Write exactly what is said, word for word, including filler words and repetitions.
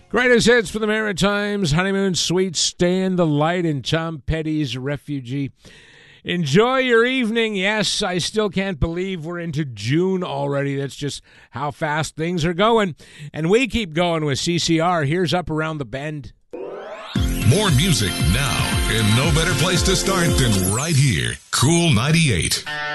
Greatest hits for the Maritimes, Honeymoon Suite, Stay in the Light, and Tom Petty's Refugee. Enjoy your evening. Yes, I still can't believe we're into June already. That's just how fast things are going. And we keep going with C C R. Here's Up Around the Bend. More music now, and no better place to start than right here. Cool ninety-eight.